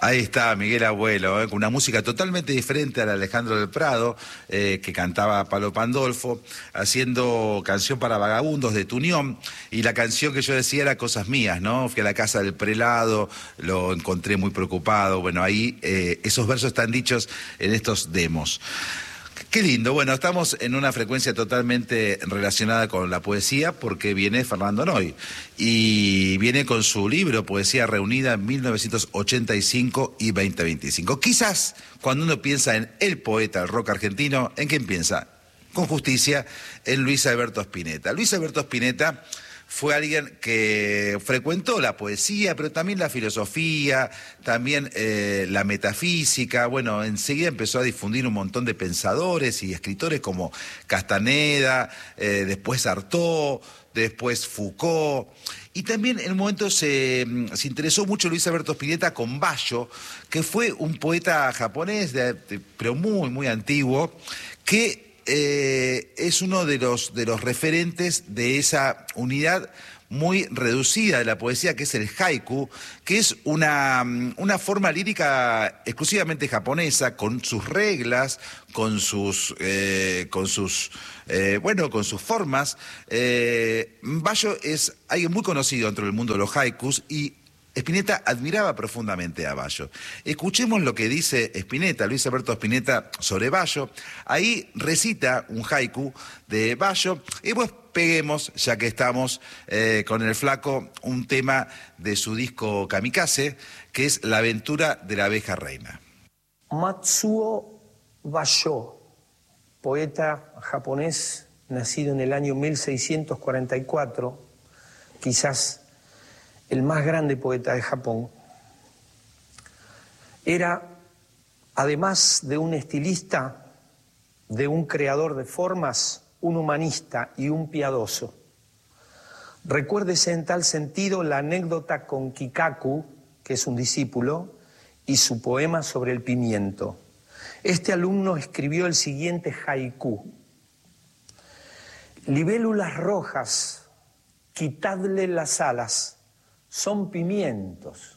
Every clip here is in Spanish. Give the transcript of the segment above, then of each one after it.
Ahí está Miguel Abuelo, con una música totalmente diferente a la de Alejandro del Prado, que cantaba Palo Pandolfo, haciendo Canción para Vagabundos de Tunión, y la canción que yo decía era Cosas Mías, ¿no? Fui a la casa del prelado, lo encontré muy preocupado, bueno, ahí esos versos están dichos en estos demos. Qué lindo, bueno, estamos en una frecuencia totalmente relacionada con la poesía porque viene Fernando Noy y viene con su libro Poesía Reunida en 1985 y 2025. Quizás cuando uno piensa en el poeta del rock argentino, ¿en quién piensa? Con justicia, en Luis Alberto Spinetta. Luis Alberto Spinetta fue alguien que frecuentó la poesía, pero también la filosofía, también la metafísica. Bueno, enseguida empezó a difundir un montón de pensadores y escritores como Castaneda, después Artaud, después Foucault. Y también en un momento se interesó mucho Luis Alberto Spinetta con Basho, que fue un poeta japonés, pero muy, muy antiguo, que es uno de los referentes de esa unidad muy reducida de la poesía, que es el haiku, que es una forma lírica exclusivamente japonesa, con sus reglas, con sus formas. Basho es alguien muy conocido dentro del mundo de los haikus y Spinetta admiraba profundamente a Basho. Escuchemos lo que dice Spinetta, Luis Alberto Spinetta, sobre Basho. Ahí recita un haiku de Basho y pues peguemos, ya que estamos con el flaco, un tema de su disco Kamikaze, que es La aventura de la abeja reina. Matsuo Basho, poeta japonés nacido en el año 1644, quizás el más grande poeta de Japón, era, además de un estilista, de un creador de formas, un humanista y un piadoso. Recuérdese en tal sentido la anécdota con Kikaku, que es un discípulo, y su poema sobre el pimiento. Este alumno escribió el siguiente haiku: libélulas rojas, quitadle las alas, son pimientos.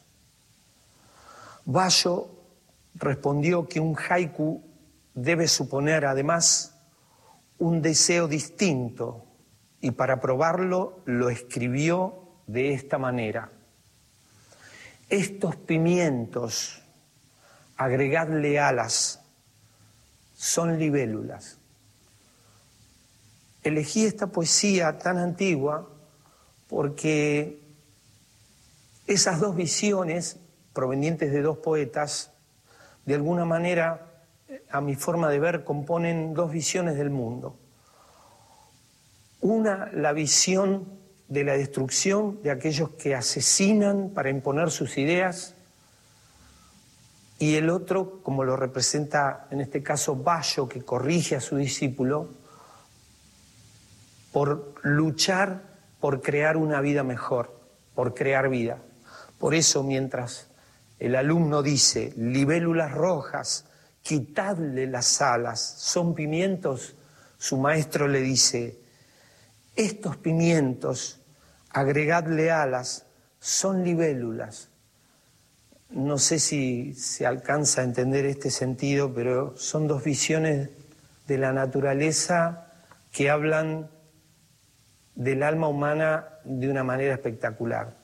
Basho respondió que un haiku debe suponer además un deseo distinto y para probarlo lo escribió de esta manera: estos pimientos, agregadle alas, son libélulas. Elegí esta poesía tan antigua porque esas dos visiones, provenientes de dos poetas, de alguna manera, a mi forma de ver, componen dos visiones del mundo. Una, la visión de la destrucción de aquellos que asesinan para imponer sus ideas, y el otro, como lo representa en este caso Basho, que corrige a su discípulo, por luchar por crear una vida mejor, por crear vida. Por eso, mientras el alumno dice, libélulas rojas, quitadle las alas, son pimientos, su maestro le dice, estos pimientos, agregadle alas, son libélulas. No sé si se alcanza a entender este sentido, pero son dos visiones de la naturaleza que hablan del alma humana de una manera espectacular.